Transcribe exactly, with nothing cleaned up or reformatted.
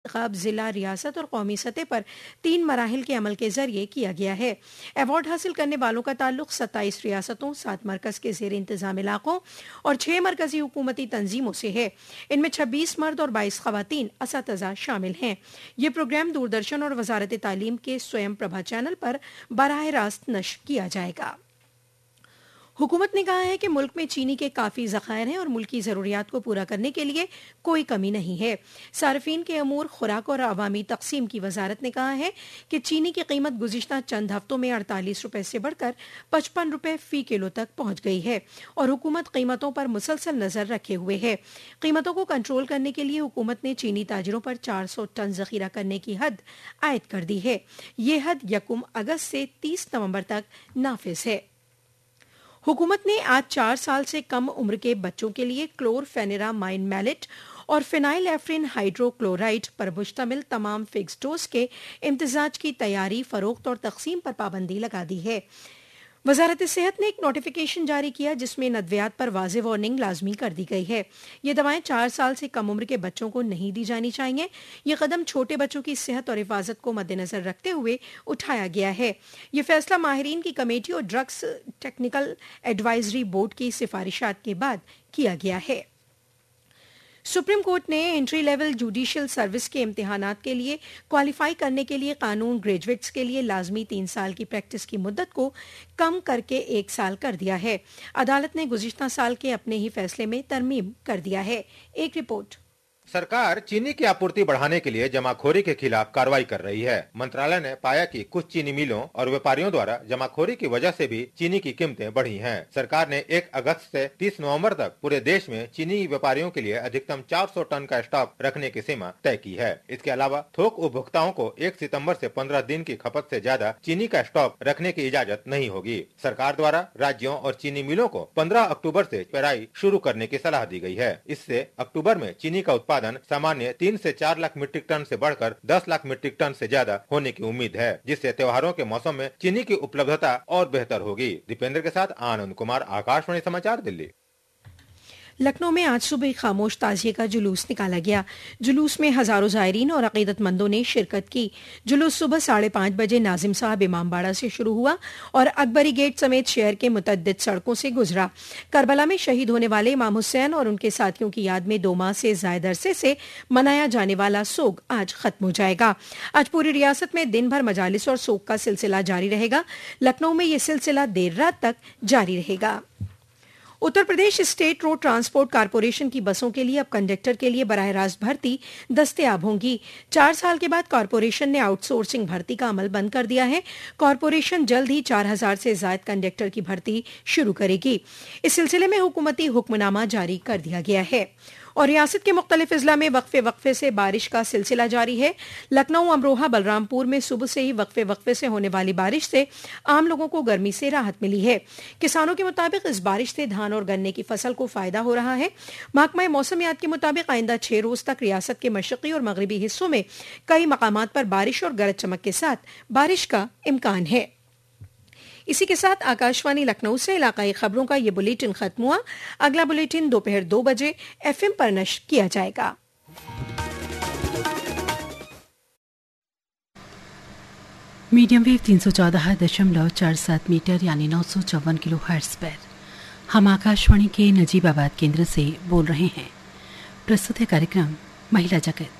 इंतखाब जिला, रियासत और कौमी सतह पर तीन मराहिल के अमल के जरिए किया गया है। अवार्ड हासिल करने वालों का ताल्लुक सत्ताईस रियासतों, सात मरकज के जेर इंतजाम इलाकों और छह मरकजी हुकूमती तंजीमों से है। इनमें छब्बीस मर्द और बाईस खवातीन असातिज़ा शामिल हैं। ये प्रोग्राम दूरदर्शन और वजारत तालीम के स्वयं प्रभा चैनल पर बराह रास्त नश्र किया जाएगा। हुकूमत ने कहा है कि मुल्क में चीनी के काफ़ी ज़खायर हैं और मुल्क की ज़रूरियात को पूरा करने के लिए कोई कमी नहीं है। सार्फिन के अमूर, खुराक और अवामी तकसीम की वजारत ने कहा है कि चीनी की कीमत गुज़िश्ता चंद हफ्तों में अड़तालीस रुपये से बढ़कर पचपन रुपये फ़ी किलो तक पहुँच गई है और हुकूमत कीमतों पर मुसलसल नज़र रखे हुए है। कीमतों को कंट्रोल करने के लिए हुकूमत ने चीनी ताजरों पर चार सौ टन ज़खीरा करने की हद आयद कर दी है। ये हद यकुम अगस्त से तीस नवंबर तक नाफिज है। हुकूमत ने आज चार साल से कम उम्र के बच्चों के लिए क्लोरफेनिरामाइन मैलेट और फिनाइल एफ्रिन हाइड्रोक्लोराइड पर मुश्तमिल तमाम फिक्स डोज के इम्तिजाज की तैयारी, फरोख्त और तकसीम पर पाबंदी लगा दी है। वजारत सेहत ने एक नोटिफिकेशन जारी किया जिसमें नदवियात पर वाज़ेह वार्निंग लाजमी कर दी गई है। ये दवाएं चार साल से कम उम्र के बच्चों को नहीं दी जानी चाहिए। ये कदम छोटे बच्चों की सेहत और हिफाजत को मद्देनजर रखते हुए उठाया गया है। ये फैसला माहिरीन की कमेटी और ड्रग्स टेक्निकल एडवाइजरी बोर्ड की सिफारिशात के बाद किया गया है। सुप्रीम कोर्ट ने एंट्री लेवल जुडिशियल सर्विस के इम्तिहानात के लिए क्वालिफाई करने के लिए कानून ग्रेजुएट्स के लिए लाजमी तीन साल की प्रैक्टिस की मुद्दत को कम करके एक साल कर दिया है। अदालत ने गुज़िश्ता साल के अपने ही फैसले में तरमीम कर दिया है। एक रिपोर्ट। सरकार चीनी की आपूर्ति बढ़ाने के लिए जमाखोरी के खिलाफ कार्रवाई कर रही है। मंत्रालय ने पाया कि कुछ चीनी मिलों और व्यापारियों द्वारा जमाखोरी की वजह से भी चीनी की कीमतें बढ़ी हैं। सरकार ने एक अगस्त से तीस नवंबर तक पूरे देश में चीनी व्यापारियों के लिए अधिकतम चार सौ टन का स्टॉक रखने की सीमा तय की है। इसके अलावा थोक उपभोक्ताओं को एक सितंबर से पंद्रह दिन की खपत से ज्यादा चीनी का स्टॉक रखने की इजाजत नहीं होगी। सरकार द्वारा राज्यों और चीनी मिलों को पंद्रह अक्टूबर से पेराई शुरू करने की सलाह दी गई है। इससे अक्टूबर में चीनी का उत्पादन सामान्य तीन से चार लाख मीट्रिक टन से बढ़कर दस लाख मीट्रिक टन से ज्यादा होने की उम्मीद है, जिससे त्योहारों के मौसम में चीनी की उपलब्धता और बेहतर होगी। दीपेंद्र के साथ आनंद कुमार, आकाशवाणी समाचार, दिल्ली। लखनऊ में आज सुबह खामोश ताजिए का जुलूस निकाला गया। जुलूस में हजारों ज़ायरीन और अकीदतमंदों ने शिरकत की। जुलूस सुबह साढ़े पाँच बजे नाजिम साहब इमामबाड़ा से शुरू हुआ और अकबरी गेट समेत शहर के मुतअद्दिद सड़कों से गुजरा। करबला में शहीद होने वाले इमाम हुसैन और उनके साथियों की याद में दो माह से ज़ायद अरसे से मनाया जाने वाला सोग आज खत्म हो जाएगा। आज पूरी रियासत में दिन भर मजालिस और सोग का सिलसिला जारी रहेगा। लखनऊ में यह सिलसिला देर रात तक जारी रहेगा। Uttar Pradesh state road transport corporation की बसों के लिए अब कंडक्टर के लिए बराह रास्त भर्ती दस्तयाब होंगी। चार साल के बाद कारपोरेशन ने आउटसोर्सिंग भर्ती का अमल बंद कर दिया है। कारपोरेशन जल्द ही चार हजार से ज्यादा कंडक्टर की भर्ती शुरू करेगी। इस सिलसिले में हुकूमती हुक्मनामा जारी कर दिया गया है। और रियासत के मुख्तलिफ अजला में वक्फे वक्फे से बारिश का सिलसिला जारी है। लखनऊ, अमरोहा, बलरामपुर में सुबह से ही वक्फे वक्फे से होने वाली बारिश से आम लोगों को गर्मी से राहत मिली है। किसानों के मुताबिक इस बारिश से धान और गन्ने की फसल को फायदा हो रहा है। महकमा मौसमियात के मुताबिक आइंदा छह रोज तक रियासत के मशरकी और मगरबी हिस्सों में कई मकामात पर बारिश और गरज चमक के साथ बारिश का इम्कान है। इसी के साथ आकाशवाणी लखनऊ से इलाकाई खबरों का ये बुलेटिन खत्म हुआ। अगला बुलेटिन दोपहर दो बजे एफएम पर नश्र किया जाएगा। मीडियम वेव तीन सौ चौदह दशमलव चार सात मीटर यानी नौ सौ चौवन किलो हर्ट्ज पर हम आकाशवाणी के नजीबाबाद केंद्र से बोल रहे हैं। प्रस्तुत है कार्यक्रम महिला जगत।